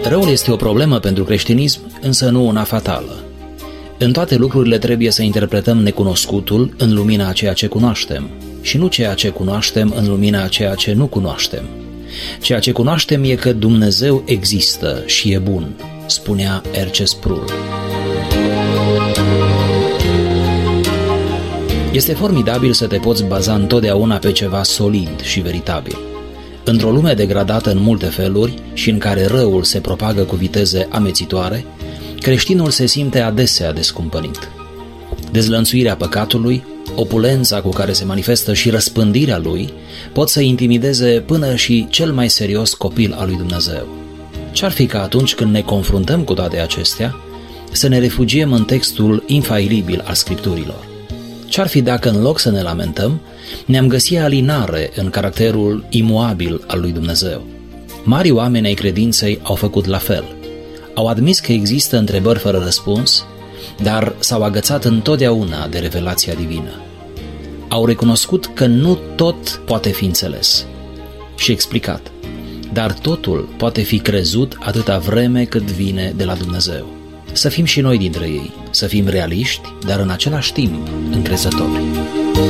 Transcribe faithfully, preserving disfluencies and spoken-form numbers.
Răul este o problemă pentru creștinism, însă nu una fatală. În toate lucrurile trebuie să interpretăm necunoscutul în lumina a ceea ce cunoaștem și nu ceea ce cunoaștem în lumina a ceea ce nu cunoaștem. Ceea ce cunoaștem e că Dumnezeu există și e bun, spunea R C Sproul. Este formidabil să te poți baza întotdeauna pe ceva solid și veritabil. Într-o lume degradată în multe feluri și în care răul se propagă cu viteze amețitoare, creștinul se simte adesea descumpănit. Dezlănțuirea păcatului, opulența cu care se manifestă și răspândirea lui pot să intimideze până și cel mai serios copil al lui Dumnezeu. Ce-ar fi ca atunci când ne confruntăm cu toate acestea, să ne refugiem în textul infailibil al Scripturilor? Ce-ar fi dacă, în loc să ne lamentăm, ne-am găsit alinare în caracterul imuabil al lui Dumnezeu? Mari oameni ai credinței au făcut la fel. Au admis că există întrebări fără răspuns, dar s-au agățat întotdeauna de revelația divină. Au recunoscut că nu tot poate fi înțeles și explicat, dar totul poate fi crezut atâta vreme cât vine de la Dumnezeu. Să fim și noi dintre ei, să fim realiști, dar în același timp încrezători.